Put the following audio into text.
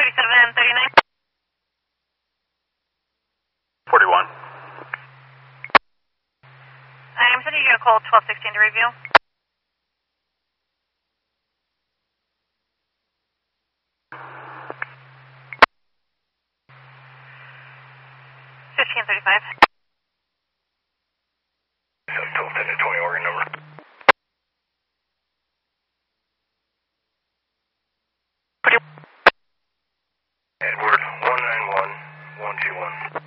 3739. 41. I'm sending you a call 1216 to review. 1535. 1210 to 20 organ number. Edward 191121.